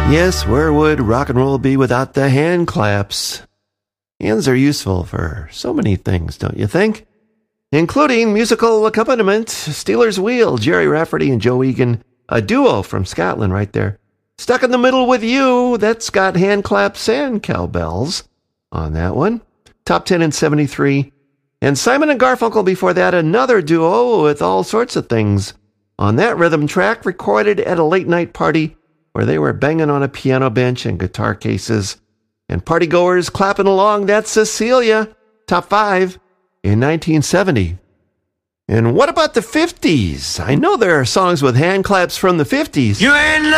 Yes, where would rock and roll be without the hand claps? Hands are useful for so many things, don't you think? Including musical accompaniment, Steelers Wheel, Jerry Rafferty and Joe Egan, a duo from Scotland right there. Stuck in the Middle with You, that's got hand claps and cowbells on that one. Top 10 in 73. And Simon and Garfunkel before that, another duo with all sorts of things on that rhythm track, recorded at a late night party where they were banging on a piano bench and guitar cases. And partygoers clapping along, that's Cecilia, top 5 in 1970. And what about the 50s? I know there are songs with hand claps from the 50s. You ain't